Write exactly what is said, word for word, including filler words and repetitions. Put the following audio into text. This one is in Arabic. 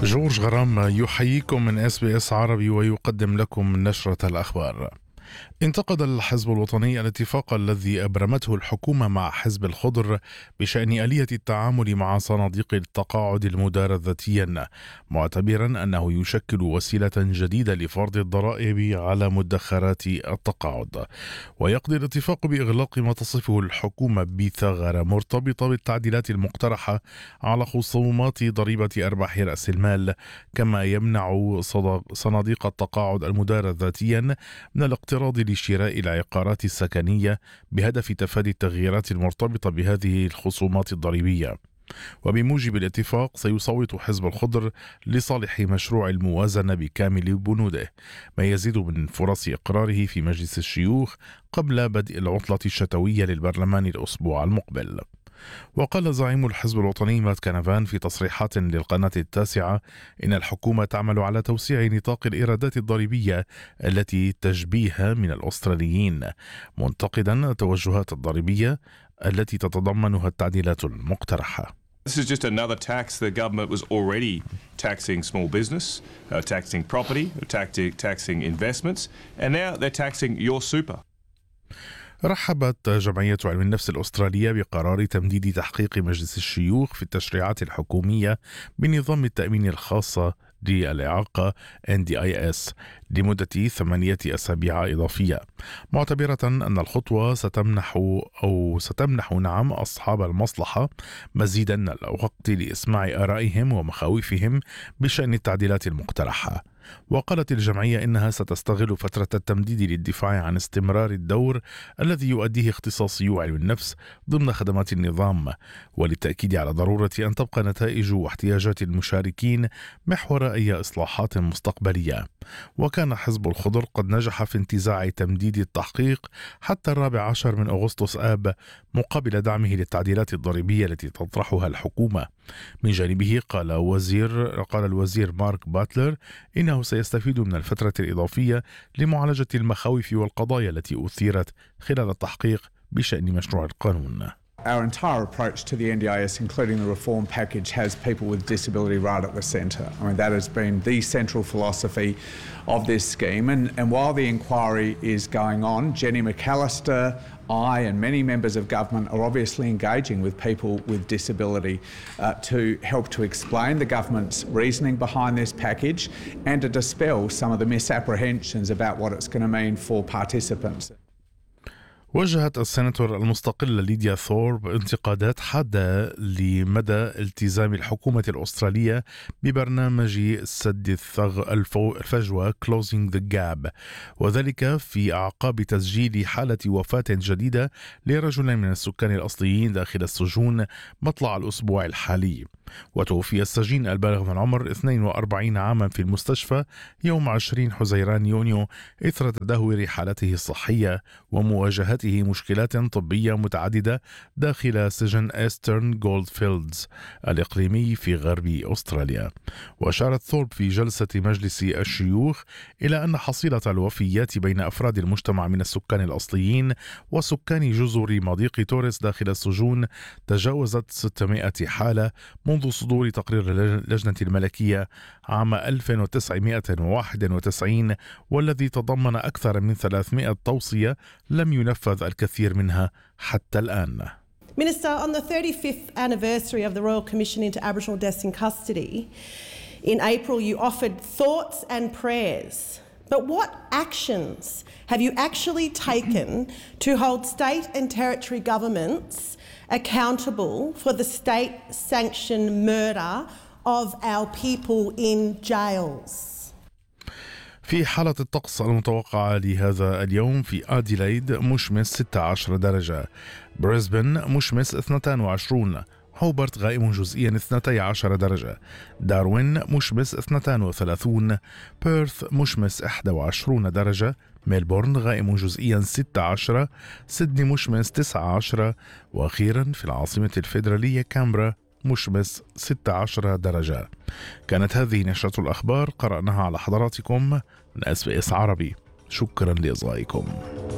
جورج غرام يحييكم من اس بي اس عربي ويقدم لكم نشرة الأخبار. انتقد الحزب الوطني الاتفاق الذي أبرمته الحكومة مع حزب الخضر بشأن آلية التعامل مع صناديق التقاعد المدارة ذاتيا، معتبرا أنه يشكل وسيلة جديدة لفرض الضرائب على مدخرات التقاعد. ويقضي الاتفاق بإغلاق ما تصفه الحكومة بثغرة مرتبطة بالتعديلات المقترحة على خصومات ضريبة أرباح رأس المال، كما يمنع صناديق التقاعد المدارة ذاتيا من الاقتراض لشراء العقارات السكنية بهدف تفادي التغييرات المرتبطة بهذه الخصومات الضريبية. وبموجب الاتفاق سيصوت حزب الخضر لصالح مشروع الموازنة بكامل بنوده، ما يزيد من فرص إقراره في مجلس الشيوخ قبل بدء العطلة الشتوية للبرلمان الأسبوع المقبل. وقال زعيم الحزب الوطني مات كنفان في تصريحات للقناة التاسعة إن الحكومة تعمل على توسيع نطاق الإيرادات الضريبية التي تجبيها من الأستراليين، منتقدا التوجهات الضريبية التي تتضمنها التعديلات المقترحة. This is just another tax. The government was already taxing small business, uh, taxing property, taxing, taxing investments, and now they're taxing your super. رحبت جمعية علم النفس الأسترالية بقرار تمديد تحقيق مجلس الشيوخ في التشريعات الحكومية بنظام التأمين الخاصة للإعاقة إن دي آي إس لمدة ثمانية أسابيع إضافية، معتبرة أن الخطوة ستمنح أو ستمنح نعم أصحاب المصلحة مزيدا من الوقت لإسماع آرائهم ومخاوفهم بشأن التعديلات المقترحة. وقالت الجمعية إنها ستستغل فترة التمديد للدفاع عن استمرار الدور الذي يؤديه اختصاصيو علم النفس ضمن خدمات النظام، وللتأكيد على ضرورة أن تبقى نتائج واحتياجات المشاركين محور أي إصلاحات مستقبلية. وكان حزب الخضر قد نجح في انتزاع تمديد التحقيق حتى الرابع عشر من أغسطس آب مقابل دعمه للتعديلات الضريبية التي تطرحها الحكومة. من جانبه قال وزير قال الوزير مارك باتلر إنه سيستفيد من الفترة الإضافية لمعالجة المخاوف والقضايا التي أثيرت خلال التحقيق بشأن مشروع القانون. Our entire approach to the N D I S, including the reform package, has people with disability right at the centre. I mean, that has been the central philosophy of this scheme. And, and while the inquiry is going on, Jenny McAllister, I and many members of government are obviously engaging with people with disability uh, to help to explain the government's reasoning behind this package and to dispel some of the misapprehensions about what it's going to mean for participants. وجهت السيناتور المستقلة ليديا ثورب انتقادات حادة لمدى التزام الحكومة الأسترالية ببرنامج سد الثغ الفجوة Closing the Gap، وذلك في أعقاب تسجيل حالة وفاة جديدة لرجل من السكان الأصليين داخل السجون مطلع الأسبوع الحالي. وتوفي السجين البالغ من العمر اثنين وأربعين عاما في المستشفى يوم عشرين حزيران يونيو إثر تدهور حالته الصحية ومواجهته مشكلات طبية متعددة داخل سجن إيسترن جولدفيلدز الإقليمي في غرب أستراليا. وأشارت ثورب في جلسة مجلس الشيوخ إلى أن حصيلة الوفيات بين أفراد المجتمع من السكان الأصليين وسكان جزر مضيق توريس داخل السجون تجاوزت ستمائة حالة منذ صدور تقرير اللجنة الملكية عام ألف وتسعمائة وواحد وتسعين، والذي تضمن أكثر من ثلاثمائة توصية لم ينفذ الكثير منها حتى الآن. Minister, on the thirty-fifth anniversary of the Royal Commission into Aboriginal Deaths in Custody, in April you offered thoughts and prayers. But what actions have you actually taken to hold state and territory governments accountable for the state-sanctioned murder of our people in jails? في حالة الطقس المتوقعة لهذا اليوم في أديلايد مشمس ستة عشر درجة، بريسبن مشمس اثنين وعشرين، هوبرت غائم جزئيا اثنتي عشر درجة، داروين مشمس اثنين وثلاثين، بيرث مشمس إحدى وعشرين درجة، ميلبورن غائم جزئيا ستة عشر، سيدني مشمس تسعة عشر، وأخيرا في العاصمة الفيدرالية كامبرا مشمس ستة عشر درجة. كانت هذه نشرة الأخبار قرأناها على حضراتكم من اس بي اس عربي. شكرا لإصغائكم.